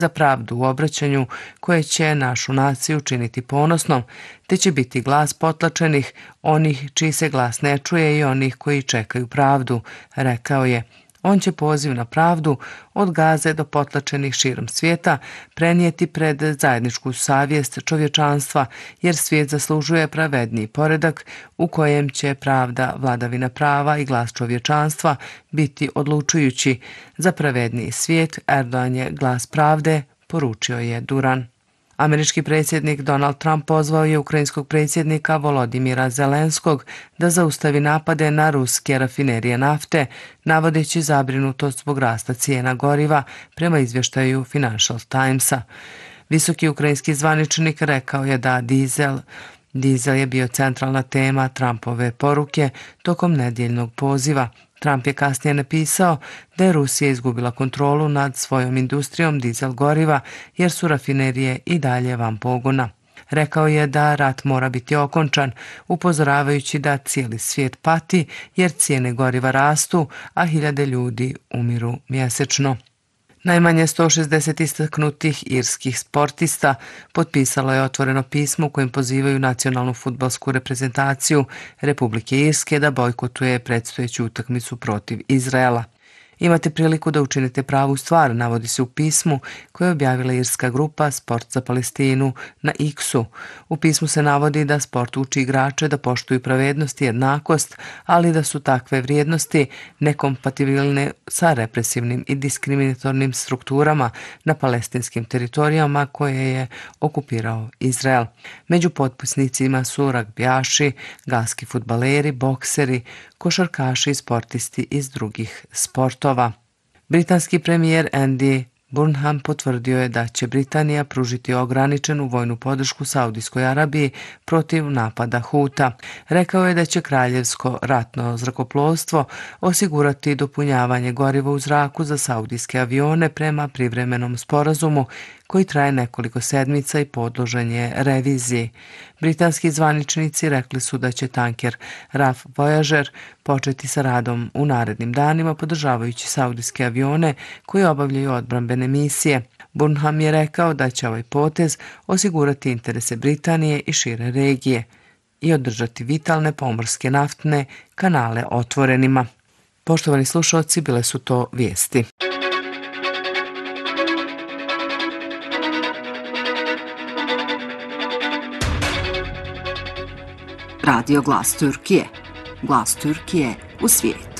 za pravdu u obraćanju koje će našu naciju činiti ponosnom, te će biti glas potlačenih, onih čiji se glas ne čuje i onih koji čekaju pravdu, rekao je. On će poziv na pravdu od Gaze do potlačenih širom svijeta prenijeti pred zajedničku savjest čovječanstva, jer svijet zaslužuje pravedniji poredak u kojem će pravda, vladavina prava i glas čovječanstva biti odlučujući. Za pravedniji svijet Erdogan je glas pravde, poručio je Duran. Američki predsjednik Donald Trump pozvao je ukrajinskog predsjednika Volodimira Zelenskog da zaustavi napade na ruske rafinerije nafte, navodeći zabrinutost zbog rasta cijena goriva, prema izvještaju Financial Timesa. Visoki ukrajinski zvaničnik rekao je da dizel je bio centralna tema Trumpove poruke tokom nedjeljnog poziva. Trump je kasnije napisao da je Rusija izgubila kontrolu nad svojom industrijom dizel goriva jer su rafinerije i dalje van pogona. Rekao je da rat mora biti okončan, upozoravajući da cijeli svijet pati jer cijene goriva rastu, a hiljade ljudi umiru mjesečno. Najmanje 160 istaknutih irskih sportista potpisalo je otvoreno pismo u kojem pozivaju nacionalnu fudbalsku reprezentaciju Republike Irske da bojkotuje predstojeću utakmicu protiv Izraela. Imate priliku da učinite pravu stvar, navodi se u pismu koje je objavila irska grupa Sport za Palestinu na X-u. U pismu se navodi da sport uči igrače da poštuju pravednost i jednakost, ali da su takve vrijednosti nekompatibilne sa represivnim i diskriminatornim strukturama na palestinskim teritorijama koje je okupirao Izrael. Među potpisnicima su ragbijaši, galski fudbaleri, bokseri, košarkaši i sportisti iz drugih sportova. Britanski premijer Andy Burnham potvrdio je da će Britanija pružiti ograničenu vojnu podršku Saudijskoj Arabiji protiv napada Huta. Rekao je da će kraljevsko ratno zrakoplovstvo osigurati dopunjavanje goriva u zraku za saudijske avione prema privremenom sporazumu koji traje nekoliko sedmica i podložen je reviziji. Britanski zvaničnici rekli su da će tanker RAF Voyager početi sa radom u narednim danima podržavajući saudijske avione koji obavljaju odbrambene misije. Burnham je rekao da će ovaj potez osigurati interese Britanije i šire regije i održati vitalne pomorske naftne kanale otvorenima. Poštovani slušalci, bile su to vijesti. Radio Glas Türkiye. Glas Türkiye u svijetu.